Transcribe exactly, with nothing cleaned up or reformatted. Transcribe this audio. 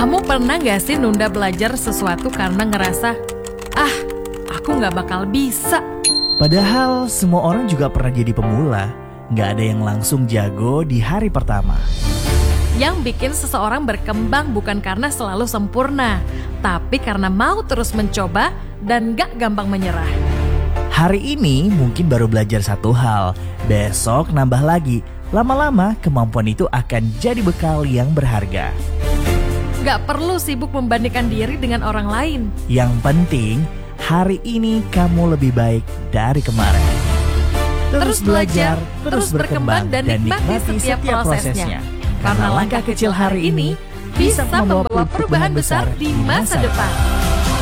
Kamu pernah gak sih nunda belajar sesuatu karena ngerasa, ah, aku gak bakal bisa? Padahal semua orang juga pernah jadi pemula. Gak ada yang langsung jago di hari pertama. Yang bikin seseorang berkembang bukan karena selalu sempurna, tapi karena mau terus mencoba dan gak gampang menyerah. Hari ini mungkin baru belajar satu hal, besok nambah lagi. Lama-lama kemampuan itu akan jadi bekal yang berharga. Gak perlu sibuk membandingkan diri dengan orang lain. Yang penting, hari ini kamu lebih baik dari kemarin. Terus belajar, terus berkembang dan nikmati setiap prosesnya. Karena langkah kecil hari ini bisa membawa perubahan besar di masa depan.